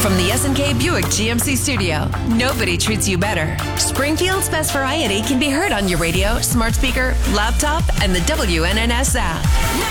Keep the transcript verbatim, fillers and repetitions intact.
From the S and K Buick G M C studio, nobody treats you better. Springfield's best variety can be heard on your radio, smart speaker, laptop, and the W N N S app.